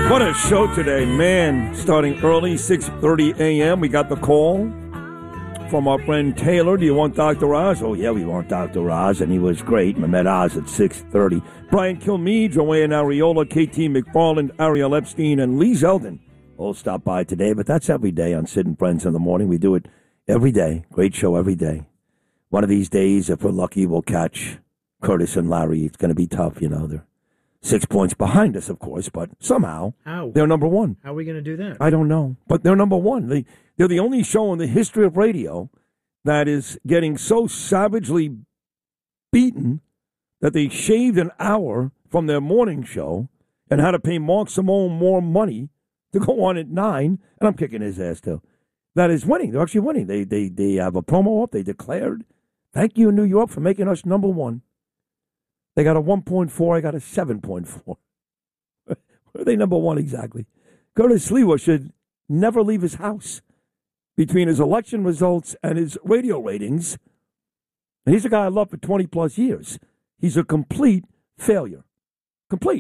What a show today, man. Starting early, 6:30 a.m. We got the call from our friend Taylor. Do you want Dr. Oz? Oh, yeah, we want Dr. Oz, and he was great. We met Oz at 6:30. Brian Kilmeade, Joanne Ariola, KT McFarland, Ariel Epstein, and Lee Zeldin all stop by today. But that's every day on Sid and Friends in the Morning. We do it every day. Great show every day. One of these days, if we're lucky, we'll catch Curtis and Larry. It's going to be tough, you know. They're 6 points behind us, of course, but somehow they're number one. How are we going to do that? I don't know, but they're number one. They're the only show in the history of radio that is getting so savagely beaten that they shaved an hour from their morning show and had to pay Mark Simone more money to go on at 9, and I'm kicking his ass, too. That is winning. They're actually winning. They have a promo up. They declared, thank you, New York, for making us number one. They got a 1.4. I got a 7.4. Where are they number one exactly? Curtis Sliwa should never leave his house. Between his election results and his radio ratings, and he's a guy I love for 20-plus years, he's a complete failure. Complete.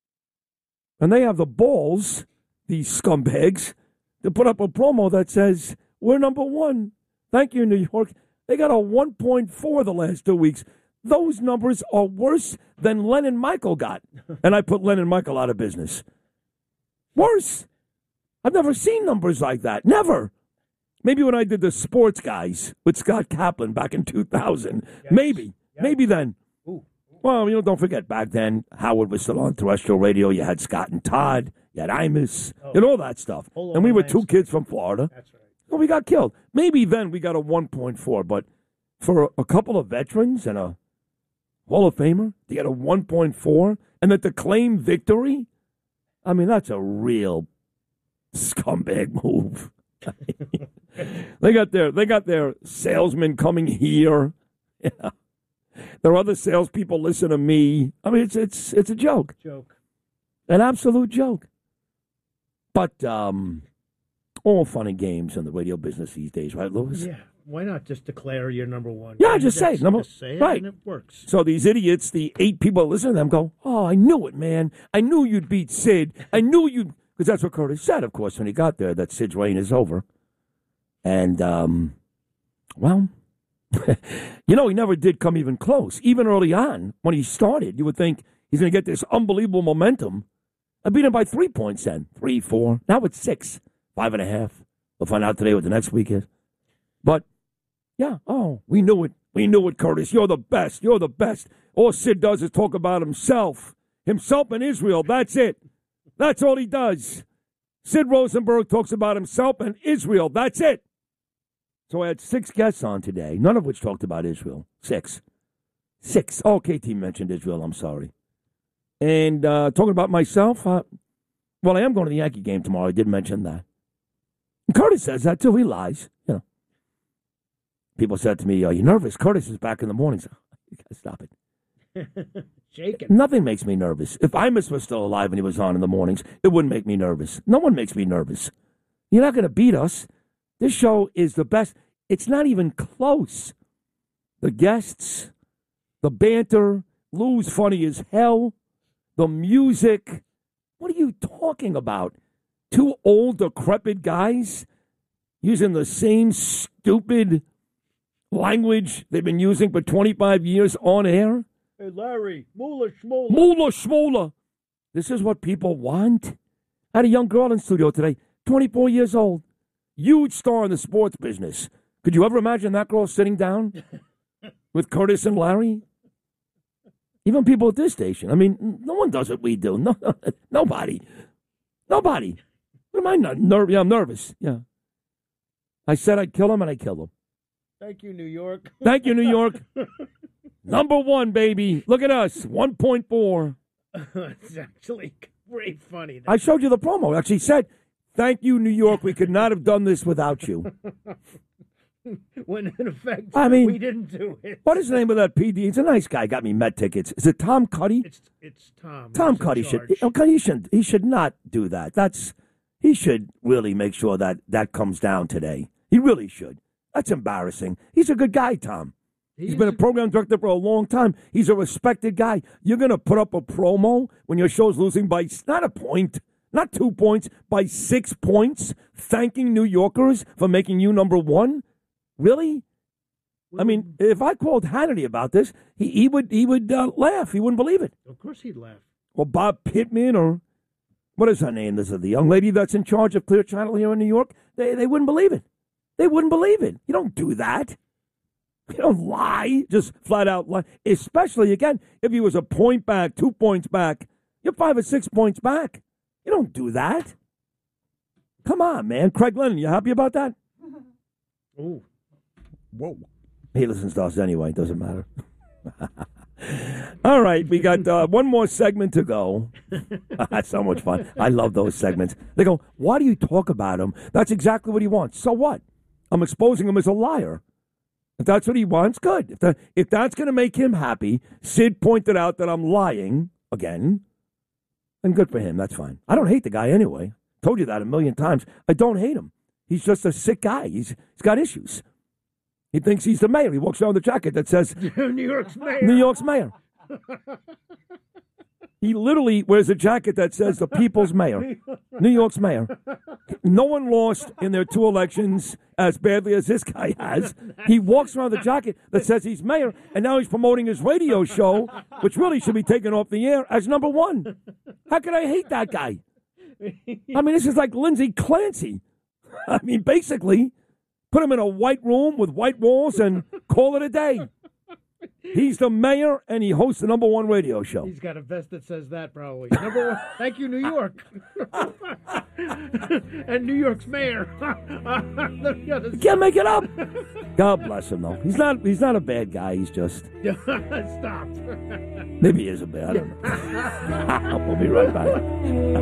And they have the balls, these scumbags, to put up a promo that says, we're number one. Thank you, New York. They got a 1.4 the last 2 weeks. Those numbers are worse than Len and Michael got. And I put Len and Michael out of business. Worse. I've never seen numbers like that. Never. Maybe when I did the Sports Guys with Scott Kaplan back in 2000. Yes. Maybe. Yes. Maybe then. Ooh. Well, don't forget, back then, Howard was still on terrestrial radio. You had Scott and Todd. You had Imus. And all that stuff. And we were two kids from Florida. That's right. Well, we got killed. Maybe then we got a 1.4. But for a couple of veterans and a Hall of Famer to get a 1.4 and then to claim victory? I mean, that's a real scumbag move. They got their salesmen coming here. Yeah. Their other salespeople listen to me. I mean, it's a joke. An absolute joke. But all fun and games in the radio business these days, right, Lewis? Yeah. Why not just declare you're number one? Yeah, just say it. Just say it, right. And it works. So these idiots, the 8 people that listen to them go, oh, I knew it, man. I knew you'd beat Sid. I knew you'd, because that's what Curtis said, of course, when he got there, that Sid's reign is over. And, well, he never did come even close. Even early on, when he started, you would think he's going to get this unbelievable momentum. I beat him by 3 points then. 3, 4. Now it's 6, 5.5. We'll find out today what the next week is. But, yeah, we knew it. We knew it, Curtis. You're the best. You're the best. All Sid does is talk about himself. Himself and Israel. That's it. That's all he does. Sid Rosenberg talks about himself and Israel. That's it. So I had 6 guests on today, none of which talked about Israel. 6. Oh, KT mentioned Israel. I'm sorry. And talking about myself, well, I am going to the Yankee game tomorrow. I did mention that. And Curtis says that, too. He lies. People said to me, are you nervous? Curtis is back in the mornings. You got to stop it. Shaking. Nothing makes me nervous. If Imus was still alive and he was on in the mornings, it wouldn't make me nervous. No one makes me nervous. You're not going to beat us. This show is the best. It's not even close. The guests, the banter, Lou's funny as hell, the music. What are you talking about? 2 old, decrepit guys using the same stupid language they've been using for 25 years on air? Hey, Larry, Moolah Schmola. Moolah Schmola. This is what people want. I had a young girl in studio today, 24 years old. Huge star in the sports business. Could you ever imagine that girl sitting down with Curtis and Larry? Even people at this station. I mean, no one does what we do. No, nobody. What am I not nervous? Yeah, I'm nervous. Yeah. I said I'd kill him, and I killed him. Thank you, New York. Thank you, New York. Number one, baby. Look at us, 1.4. It's actually pretty funny. I showed you the promo. It actually said, thank you, New York. We could not have done this without you. When in effect, we didn't do it. What is the name of that PD? He's a nice guy. Got me Met tickets. Is it Tom Cuddy? It's Tom. Tom Cuddy he should not do that. He should really make sure that comes down today. He really should. That's embarrassing. He's a good guy, Tom. He's been a program director for a long time. He's a respected guy. You're going to put up a promo when your show's losing by not a point, Not 2 points, by 6 points, thanking New Yorkers for making you number one? Really? I mean, if I called Hannity about this, he would laugh. He wouldn't believe it. Of course he'd laugh. Or Bob Pittman, or what is her name? This is the young lady that's in charge of Clear Channel here in New York. They wouldn't believe it. They wouldn't believe it. You don't do that. You don't lie, just flat out lie. Especially, again, if he was a point back, 2 points back, you're 5 or 6 points back. You don't do that. Come on, man. Craig Lennon, you happy about that? Oh. Whoa. He listens to us anyway. Doesn't matter. All right, we got one more segment to go. That's so much fun. I love those segments. They go, why do you talk about him? That's exactly what he wants. So what? I'm exposing him as a liar. If that's what he wants, good. If that's going to make him happy, Sid pointed out that I'm lying again, then good for him. That's fine. I don't hate the guy anyway. Told you that a million times. I don't hate him. He's just a sick guy. He's got issues. He thinks he's the mayor. He walks around with a jacket that says New York's mayor. New York's mayor. He literally wears a jacket that says the people's mayor. New York's mayor. No one lost in their 2 elections as badly as this guy has. He walks around with a jacket that says he's mayor, and now he's promoting his radio show, which really should be taken off the air, as number one. How could I hate that guy? I mean, this is like Lindsay Clancy. I mean, basically, put him in a white room with white walls and call it a day. He's the mayor, and he hosts the number one radio show. He's got a vest that says that, probably. Number one. Thank you, New York. And New York's mayor. You can't make it up. God bless him, though. He's not a bad guy. He's just... Stop. Maybe he is a bad. I don't know. We'll be right back.